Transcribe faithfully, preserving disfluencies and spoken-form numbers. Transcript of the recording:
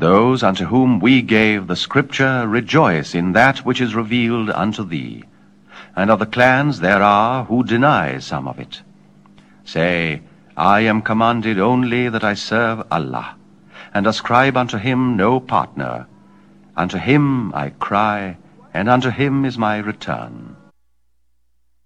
those unto whom we gave the Scripture rejoice in that which is revealed unto thee. And of the clans there are who deny some of it. Say, I am commanded only that I serve Allah, and ascribe unto him no partner. Unto him I cry, and unto him is my return.